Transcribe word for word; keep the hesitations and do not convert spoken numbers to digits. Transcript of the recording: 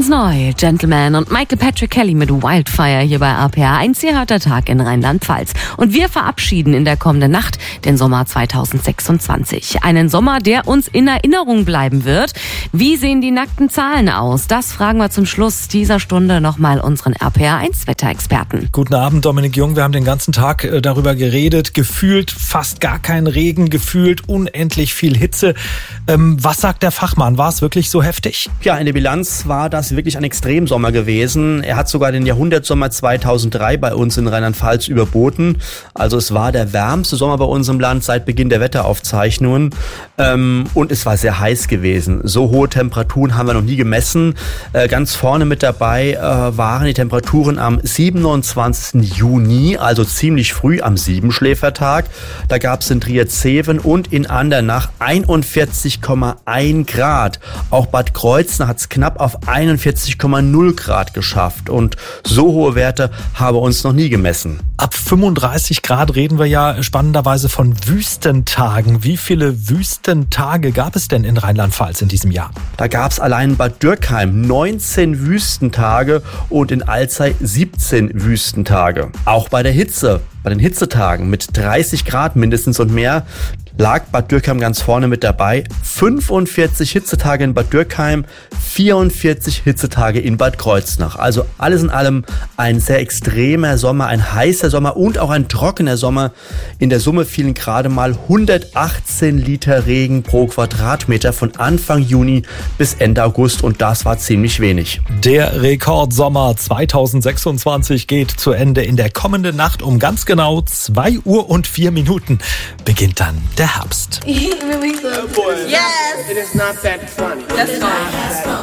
Ganz neu, Gentleman und Michael Patrick Kelly mit Wildfire hier bei R P R eins. Hier hört der Tag in Rheinland-Pfalz. Und wir verabschieden in der kommenden Nacht den Sommer zweitausendsechsundzwanzig. Einen Sommer, der uns in Erinnerung bleiben wird. Wie sehen die nackten Zahlen aus? Das fragen wir zum Schluss dieser Stunde nochmal unseren R P R eins Wetterexperten. Guten Abend, Dominik Jung. Wir haben den ganzen Tag darüber geredet. Gefühlt fast gar kein Regen, gefühlt unendlich viel Hitze. Ähm, was sagt der Fachmann? War es wirklich so heftig? Ja, in der Bilanz war das wirklich ein Extremsommer gewesen. Er hat sogar den Jahrhundertsommer zweitausenddrei bei uns in Rheinland-Pfalz überboten. Also es war der wärmste Sommer bei uns im Land seit Beginn der Wetteraufzeichnungen. Ähm, und es war sehr heiß gewesen. So hohe Temperaturen haben wir noch nie gemessen. Äh, ganz vorne mit dabei äh, waren die Temperaturen am siebenundzwanzigsten Juni, also ziemlich früh am Siebenschläfertag. Da gab es in Trier-Zeven und in Andernach einundvierzig Komma eins Grad. Auch Bad Kreuznach hat es knapp auf einundvierzig Komma null Grad geschafft. Und so hohe Werte haben wir uns noch nie gemessen. Ab fünfunddreißig Grad reden wir ja spannenderweise von Wüstentagen. Wie viele Wüstentage gab es denn in Rheinland-Pfalz in diesem Jahr? Da gab es allein in Bad Dürkheim neunzehn Wüstentage und in Alzey siebzehn Wüstentage. Auch bei der Hitze, bei den Hitzetagen mit dreißig Grad mindestens und mehr, lag Bad Dürkheim ganz vorne mit dabei. fünfundvierzig Hitzetage in Bad Dürkheim, vierundvierzig Hitzetage in Bad Kreuznach. Also alles in allem ein sehr extremer Sommer, ein heißer Sommer und auch ein trockener Sommer. In der Summe fielen gerade mal hundertachtzehn Liter Regen pro Quadratmeter von Anfang Juni bis Ende August und das war ziemlich wenig. Der Rekordsommer zweitausendsechsundzwanzig geht zu Ende. In der kommenden Nacht um ganz genau zwei Uhr und vier Minuten beginnt dann der Herbst. Yes! It is not that funny. That's fine.